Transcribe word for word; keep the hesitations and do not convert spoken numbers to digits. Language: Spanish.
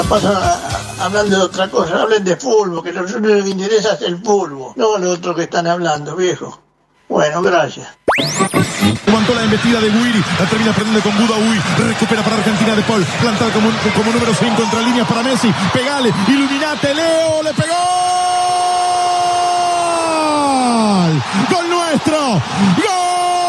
Pasan hablando de otra cosa, hablen de fútbol, que a nosotros lo que interesa es el fútbol, no lo otro que están hablando, viejo. Bueno, gracias. Aguantó la embestida de Guiri, la termina perdiendo con Budaui, recupera para Argentina De Paul, plantada como, como número cinco entre líneas para Messi, pegale, iluminate, Leo, le pegó. ¡Gol nuestro!